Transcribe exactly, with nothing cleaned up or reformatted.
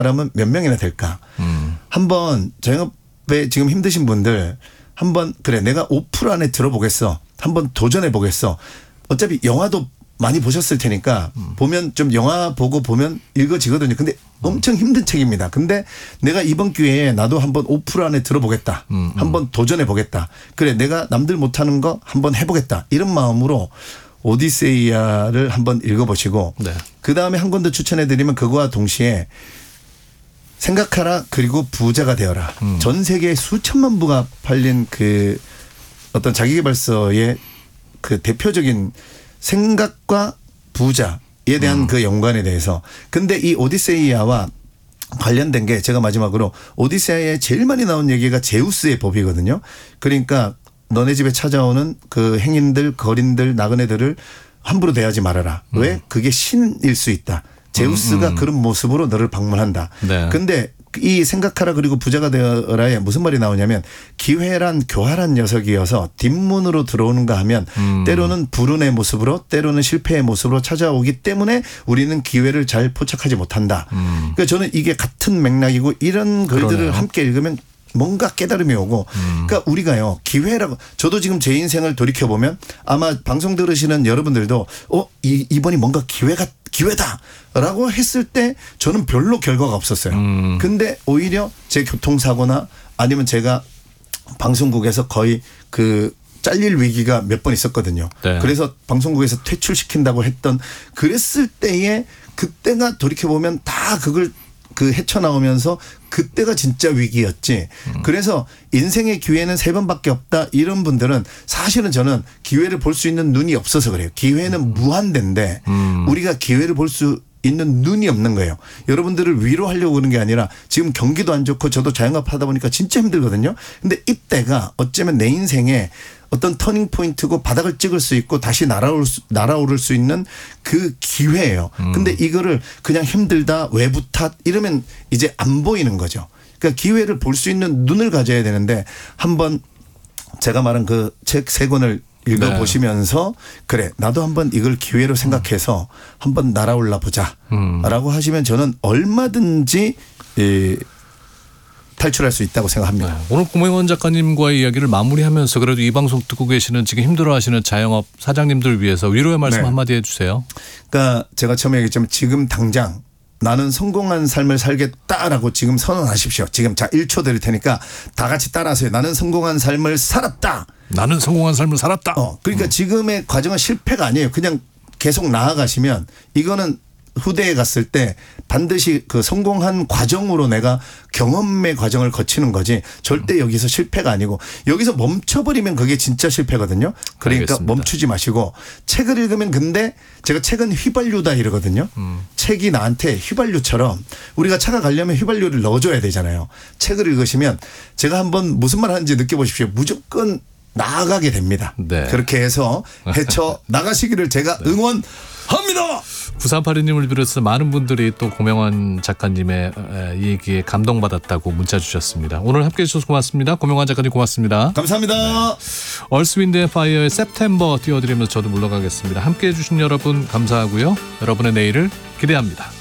사람은 몇 명이나 될까? 음. 한번 자영업에 지금 힘드신 분들 한번 그래 내가 오 퍼센트 안에 들어보겠어. 한번 도전해 보겠어. 어차피 영화도 많이 보셨을 테니까 음. 보면 좀 영화 보고 보면 읽어지거든요. 근데 엄청 힘든 책입니다. 근데 내가 이번 기회에 나도 한번 오 퍼센트 안에 들어보겠다. 음, 음. 한번 도전해 보겠다. 그래 내가 남들 못하는 거 한번 해보겠다. 이런 마음으로 오디세이아를 한번 읽어보시고 네. 그다음에 한 권 더 추천해 드리면 그거와 동시에 생각하라 그리고 부자가 되어라. 음. 전 세계에 수천만 부가 팔린 그 어떤 자기계발서의 그 대표적인 생각과 부자에 대한 음. 그 연관에 대해서. 근데 이 오디세이아와 관련된 게 제가 마지막으로 오디세이아에 제일 많이 나온 얘기가 제우스의 법이거든요. 그러니까 너네 집에 찾아오는 그 행인들, 거린들, 나그네들을 함부로 대하지 말아라. 음. 왜? 그게 신일 수 있다. 제우스가 음, 음. 그런 모습으로 너를 방문한다. 네. 근데 이 생각하라 그리고 부자가 되어라에 무슨 말이 나오냐면 기회란 교활한 녀석이어서 뒷문으로 들어오는가 하면 음. 때로는 불운의 모습으로 때로는 실패의 모습으로 찾아오기 때문에 우리는 기회를 잘 포착하지 못한다. 음. 그러니까 저는 이게 같은 맥락이고 이런 글들을 그러네요. 함께 읽으면 뭔가 깨달음이 오고 음. 그러니까 우리가요 기회라고 저도 지금 제 인생을 돌이켜보면 아마 방송 들으시는 여러분들도 어 이, 이번이 뭔가 기회가 기회다라고 했을 때 저는 별로 결과가 없었어요. 음. 근데 오히려 제 교통사고나 아니면 제가 방송국에서 거의 그 잘릴 위기가 몇 번 있었거든요. 네. 그래서 방송국에서 퇴출시킨다고 했던 그랬을 때에 그때가 돌이켜보면 다 그걸 그 헤쳐나오면서 그때가 진짜 위기였지. 음. 그래서 인생의 기회는 세 번밖에 없다. 이런 분들은 사실은 저는 기회를 볼 수 있는 눈이 없어서 그래요. 기회는 음. 무한대인데 음. 우리가 기회를 볼 수 있는 눈이 없는 거예요. 여러분들을 위로하려고 그러는 게 아니라 지금 경기도 안 좋고 저도 자영업 하다 보니까 진짜 힘들거든요. 근데 이때가 어쩌면 내 인생에 어떤 터닝 포인트고 바닥을 찍을 수 있고 다시 날아올 수, 날아오를 수 있는 그 기회예요. 음. 근데 이거를 그냥 힘들다 외부 탓 이러면 이제 안 보이는 거죠. 그러니까 기회를 볼 수 있는 눈을 가져야 되는데 한번 제가 말한 그 책 세 권을 읽어보시면서 네. 그래 나도 한번 이걸 기회로 생각해서 음. 한번 날아올라 보자 음. 라고 하시면 저는 얼마든지 이 탈출할 수 있다고 생각합니다. 네. 오늘 고명원 작가님과의 이야기를 마무리하면서 그래도 이 방송 듣고 계시는 지금 힘들어하시는 자영업 사장님들 위해서 위로의 말씀 네. 한마디 해주세요. 그러니까 제가 처음에 얘기했지만 지금 당장 나는 성공한 삶을 살겠다라고 지금 선언하십시오. 지금 자 일 초 드릴 테니까 다 같이 따라하세요. 나는 성공한 삶을 살았다. 나는 성공한 삶을 살았다. 어, 그러니까 음. 지금의 과정은 실패가 아니에요. 그냥 계속 나아가시면 이거는 후대에 갔을 때 반드시 그 성공한 과정으로 내가 경험의 과정을 거치는 거지 절대 여기서 실패가 아니고 여기서 멈춰버리면 그게 진짜 실패거든요. 그러니까 알겠습니다. 멈추지 마시고 책을 읽으면 근데 제가 책은 휘발유다 이러거든요. 음. 책이 나한테 휘발유처럼 우리가 차가 가려면 휘발유를 넣어줘야 되잖아요. 책을 읽으시면 제가 한번 무슨 말 하는지 느껴보십시오. 무조건 나아가게 됩니다. 네. 그렇게 해서 헤쳐 나가시기를 제가 네. 응원합니다. 구삼팔이 님을 비롯해서 많은 분들이 또 고명환 작가님의 얘기에 감동받았다고 문자 주셨습니다. 오늘 함께해 주셔서 고맙습니다. 고명환 작가님 고맙습니다. 감사합니다. 네. 얼스 윈드 앤 파이어의 September 띄워드리면서 저도 물러가겠습니다. 함께해 주신 여러분 감사하고요. 여러분의 내일을 기대합니다.